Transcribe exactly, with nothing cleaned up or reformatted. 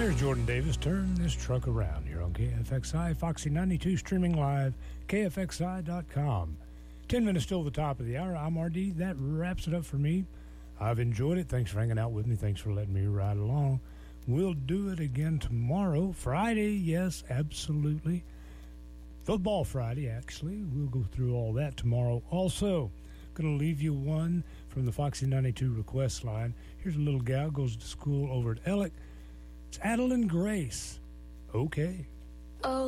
There's Jordan Davis. Turn this truck around here on K F X I, Foxy ninety-two, streaming live, K F X I dot com. Ten minutes till the top of the hour. I'm R D. That wraps it up for me. I've enjoyed it. Thanks for hanging out with me. Thanks for letting me ride along. We'll do it again tomorrow. Friday, yes, absolutely. Football Friday, actually. We'll go through all that tomorrow. Also, going to leave you one from the Foxy ninety-two request line. Here's a little gal, goes to school over at Ellick. It's Adeline Grace. Okay. Oh.